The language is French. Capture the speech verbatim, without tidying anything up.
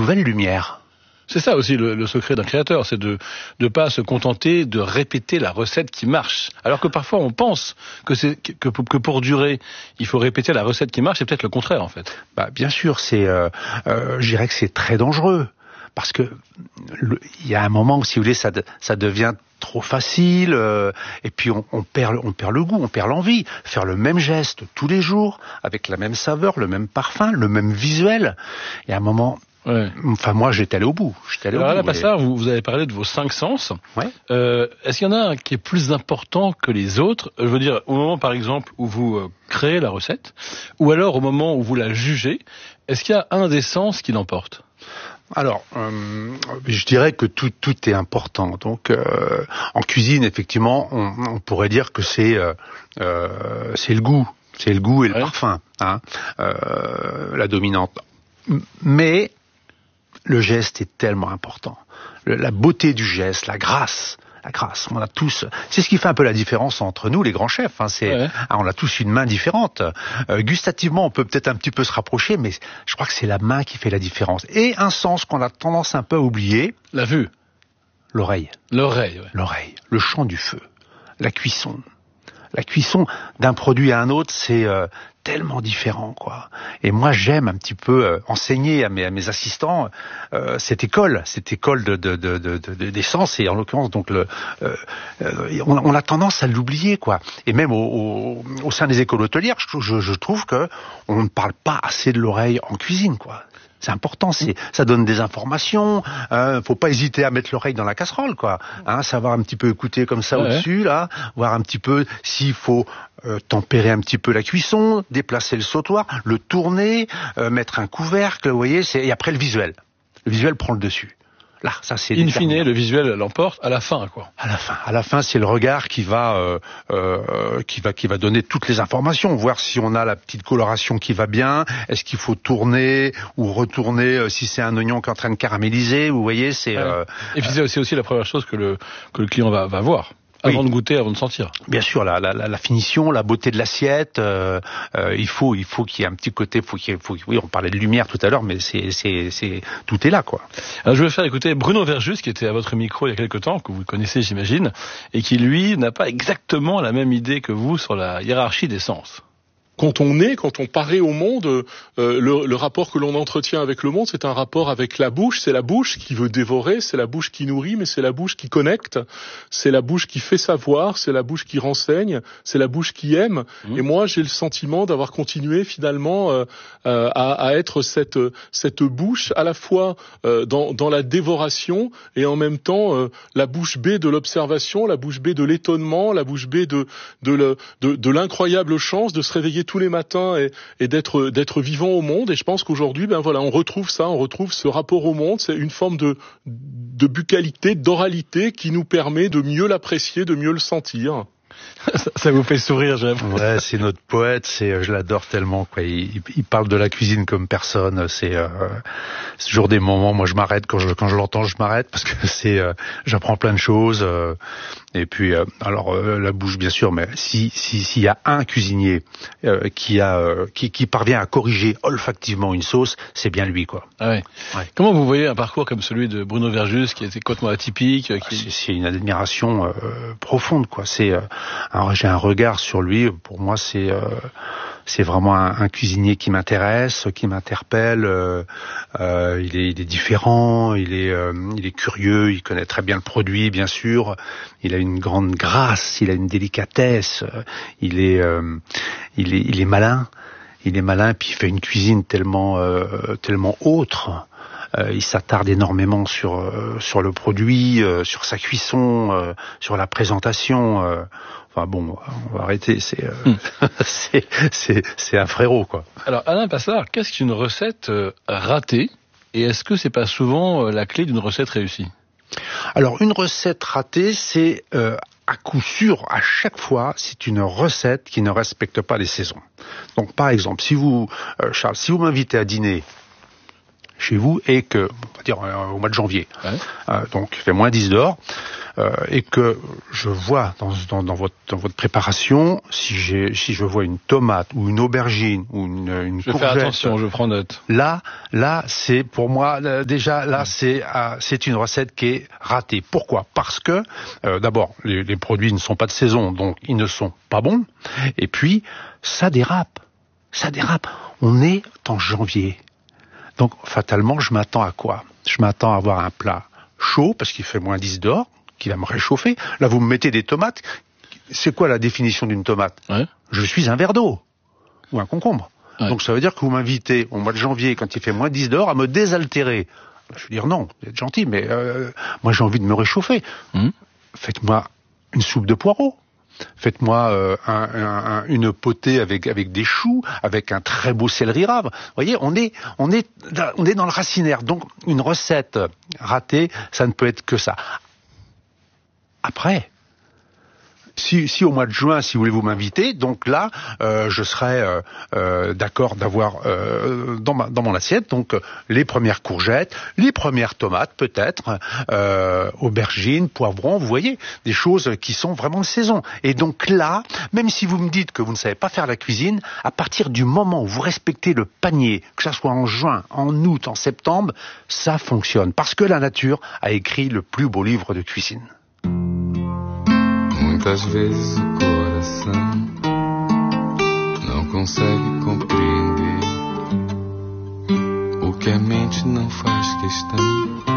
nouvelle lumière. C'est ça aussi le, le secret d'un créateur, c'est de ne pas se contenter de répéter la recette qui marche. Alors que parfois on pense que, c'est, que, que pour durer, il faut répéter la recette qui marche, c'est peut-être le contraire en fait. Bah, bien sûr, c'est, euh, euh, je dirais que c'est très dangereux. Parce que il y a un moment où, si vous voulez, ça, ça devient trop facile, euh, et puis on, on, perd, on perd le goût, on perd l'envie. Faire le même geste tous les jours, avec la même saveur, le même parfum, le même visuel. Il y a un moment... Ouais. Enfin, moi, j'étais allé au bout. J'étais allé Alors, au là, bout. Passard, et... vous, vous avez parlé de vos cinq sens. Ouais. Euh, est-ce qu'il y en a un qui est plus important que les autres? Je veux dire, au moment, par exemple, où vous euh, créez la recette, ou alors au moment où vous la jugez, est-ce qu'il y a un des sens qui l'emporte? Alors, euh, je dirais que tout, tout est important. Donc, euh, en cuisine, effectivement, on, on pourrait dire que c'est, euh, euh, c'est le goût, c'est le goût et le ouais. parfum, hein, euh, la dominante. Mais le geste est tellement important. Le, la beauté du geste, la grâce, la grâce. On a tous. C'est ce qui fait un peu la différence entre nous, les grands chefs. Hein, c'est, ouais. hein, on a tous une main différente. Euh, gustativement, on peut peut-être un petit peu se rapprocher, mais je crois que c'est la main qui fait la différence. Et un sens qu'on a tendance un peu à oublier. La vue. L'oreille. L'oreille. Ouais. L'oreille. Le chant du feu. La cuisson. La cuisson d'un produit à un autre, c'est euh, tellement différent, quoi. Et moi, j'aime un petit peu euh, enseigner à mes, à mes assistants euh, cette école, cette école de, de, de, de, de d'essence, et en l'occurrence, donc, le, euh, euh, on, on a tendance à l'oublier, quoi. Et même au, au, au sein des écoles hôtelières, je, je, je trouve que on ne parle pas assez de l'oreille en cuisine, quoi. C'est important, c'est, ça donne des informations. Euh, faut pas hésiter à mettre l'oreille dans la casserole, quoi. Hein, savoir un petit peu écouter comme ça ouais. au-dessus, là, voir un petit peu s'il faut euh, tempérer un petit peu la cuisson, déplacer le sautoir, le tourner, euh, mettre un couvercle, vous voyez. C'est, et après le visuel. Le visuel prend le dessus. Là, ça c'est. In fine, le visuel l'emporte à la fin, quoi. À la fin, à la fin, c'est le regard qui va, euh, euh, qui va, qui va donner toutes les informations, voir si on a la petite coloration qui va bien, est-ce qu'il faut tourner ou retourner euh, si c'est un oignon qui est en train de caraméliser. Vous voyez, c'est. Ouais. Euh, Et puis c'est aussi, aussi la première chose que le que le client va, va voir. Avant oui. de goûter, avant de sentir. Bien sûr, la, la, la finition, la beauté de l'assiette, euh, euh, il faut, il faut qu'il y ait un petit côté, faut qu'il y ait, faut, oui, on parlait de lumière tout à l'heure, mais c'est, c'est, c'est, tout est là, quoi. Alors, je vais faire écouter Bruno Verjus, qui était à votre micro il y a quelque temps, que vous connaissez, j'imagine, et qui, lui, n'a pas exactement la même idée que vous sur la hiérarchie des sens. Quand on est, quand on paraît au monde, euh, le, le rapport que l'on entretient avec le monde, c'est un rapport avec la bouche. C'est la bouche qui veut dévorer, c'est la bouche qui nourrit, mais c'est la bouche qui connecte, c'est la bouche qui fait savoir, c'est la bouche qui renseigne, c'est la bouche qui aime. Mmh. Et moi, j'ai le sentiment d'avoir continué finalement euh, euh, à, à être cette cette bouche à la fois euh, dans, dans la dévoration et en même temps euh, la bouche bée de l'observation, la bouche bée de l'étonnement, la bouche bée de de, le, de, de l'incroyable chance de se réveiller tous les matins et, et d'être d'être vivant au monde. Et je pense qu'aujourd'hui, ben voilà, on retrouve ça, on retrouve ce rapport au monde. C'est une forme de de buccalité, d'oralité qui nous permet de mieux l'apprécier, de mieux le sentir. Ça, ça vous fait sourire, Jeff. Ouais, c'est notre poète, c'est, je l'adore tellement, quoi. Il, il parle de la cuisine comme personne. C'est, euh, c'est toujours des moments. Moi, je m'arrête quand je quand je l'entends, je m'arrête parce que c'est, euh, j'apprends plein de choses. Euh, et puis, euh, alors euh, la bouche, bien sûr, mais si si s'il y a un cuisinier euh, qui a euh, qui qui parvient à corriger olfactivement une sauce, c'est bien lui, quoi. Ah ouais. Ouais. Comment vous voyez un parcours comme celui de Bruno Verjus, qui était complètement atypique, qui... c'est, c'est une admiration euh, profonde, quoi. C'est euh, alors, j'ai un regard sur lui. Pour moi, c'est euh, c'est vraiment un, un cuisinier qui m'intéresse, qui m'interpelle. Euh, euh, il est il est différent, il est euh, il est curieux, il connaît très bien le produit, bien sûr. Il a une grande grâce, il a une délicatesse. Il est euh, il est il est malin, il est malin. Puis il fait une cuisine tellement euh, tellement autre. Euh, il s'attarde énormément sur euh, sur le produit, euh, sur sa cuisson, euh, sur la présentation. Euh, enfin bon, on va arrêter. C'est euh, mm. c'est, c'est c'est un frérot, quoi. Alors Alain Passard, qu'est-ce qu'une recette euh, ratée, et est-ce que c'est pas souvent euh, la clé d'une recette réussie? Alors une recette ratée, c'est euh, à coup sûr, à chaque fois, c'est une recette qui ne respecte pas les saisons. Donc par exemple, si vous, euh, Charles, si vous m'invitez à dîner chez vous et que, on va dire euh, au mois de janvier, ouais. euh, donc il fait moins dix dehors, euh, et que je vois dans, dans, dans, votre, dans votre préparation, si, j'ai, si je vois une tomate ou une aubergine ou une, une je courgette... Je fais attention, je prends note. Là, là, c'est pour moi, là, déjà, là, c'est, euh, c'est une recette qui est ratée. Pourquoi ? Parce que, euh, d'abord, les, les produits ne sont pas de saison, donc ils ne sont pas bons. Et puis, ça dérape. Ça dérape. On est en janvier. Donc, fatalement, je m'attends à quoi ? Je m'attends à avoir un plat chaud, parce qu'il fait moins dix dehors, qui va me réchauffer. Là, vous me mettez des tomates. C'est quoi la définition d'une tomate ? Ouais. Je suis un verre d'eau. Ou un concombre. Ouais. Donc, ça veut dire que vous m'invitez, au mois de janvier, quand il fait moins dix dehors, à me désaltérer. Je veux dire, non, vous êtes gentil, mais euh, moi, j'ai envie de me réchauffer. Mmh. Faites-moi une soupe de poireaux. Faites-moi euh, un, un, un, une potée avec avec des choux, avec un très beau céleri rave. Vous voyez, on est on est on est dans le racinaire. Donc une recette ratée, ça ne peut être que ça. Après, si, si au mois de juin, si vous voulez vous m'inviter, donc là, euh, je serais euh, euh, d'accord d'avoir euh, dans, ma, dans mon assiette donc euh, les premières courgettes, les premières tomates peut-être, euh, aubergines, poivrons, vous voyez, des choses qui sont vraiment de saison. Et donc là, même si vous me dites que vous ne savez pas faire la cuisine, à partir du moment où vous respectez le panier, que ça soit en juin, en août, en septembre, ça fonctionne. Parce que la nature a écrit le plus beau livre de cuisine. Muitas vezes o coração não consegue compreender o que a mente não faz questão